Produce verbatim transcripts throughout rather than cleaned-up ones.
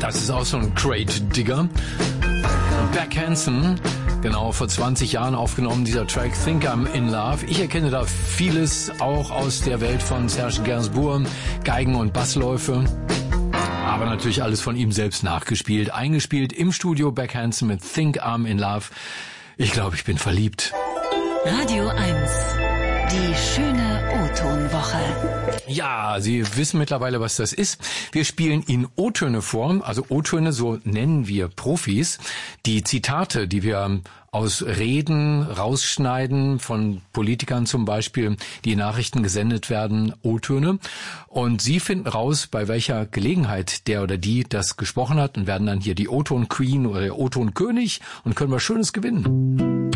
Das ist auch so ein Crate Digger. Beck Hansen, genau vor zwanzig Jahren aufgenommen, dieser Track Think I'm in Love. Ich erkenne da vieles auch aus der Welt von Serge Gainsbourg, Geigen- und Bassläufe. Aber natürlich alles von ihm selbst nachgespielt, eingespielt im Studio. Beck Hansen mit Think I'm in Love. Ich glaube, ich bin verliebt. Radio eins. Die schöne O-Ton-Woche. Ja, Sie wissen mittlerweile, was das ist. Wir spielen in O-Töne vor, also O-Töne, so nennen wir Profis. Die Zitate, die wir aus Reden rausschneiden, von Politikern zum Beispiel, die in Nachrichten gesendet werden, O-Töne. Und Sie finden raus, bei welcher Gelegenheit der oder die das gesprochen hat und werden dann hier die O-Ton-Queen oder der O-Ton-König und können was Schönes gewinnen.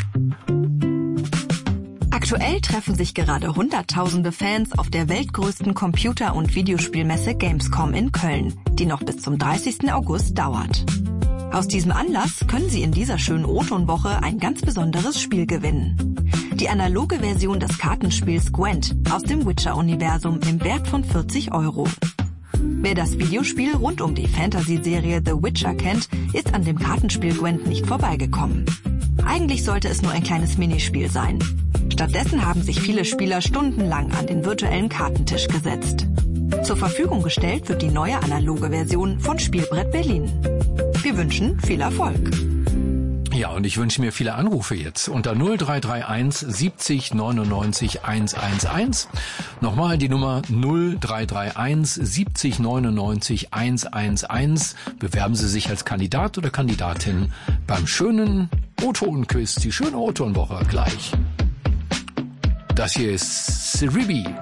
Aktuell treffen sich gerade Hunderttausende Fans auf der weltgrößten Computer- und Videospielmesse Gamescom in Köln, die noch bis zum dreißigsten August dauert. Aus diesem Anlass können Sie in dieser schönen O-Ton-Woche ein ganz besonderes Spiel gewinnen. Die analoge Version des Kartenspiels Gwent aus dem Witcher-Universum im Wert von vierzig Euro. Wer das Videospiel rund um die Fantasy-Serie The Witcher kennt, ist an dem Kartenspiel Gwent nicht vorbeigekommen. Eigentlich sollte es nur ein kleines Minispiel sein. Stattdessen haben sich viele Spieler stundenlang an den virtuellen Kartentisch gesetzt. Zur Verfügung gestellt wird die neue analoge Version von Spielbrett Berlin. Wir wünschen viel Erfolg. Ja, und ich wünsche mir viele Anrufe jetzt unter null drei drei eins siebzig neunundneunzig hundertelf. Nochmal die Nummer null drei drei eins siebzig neunundneunzig hundertelf. Bewerben Sie sich als Kandidat oder Kandidatin beim schönen O-Ton-Quiz, die schöne O-Ton-Woche gleich. Das hier ist Siribi.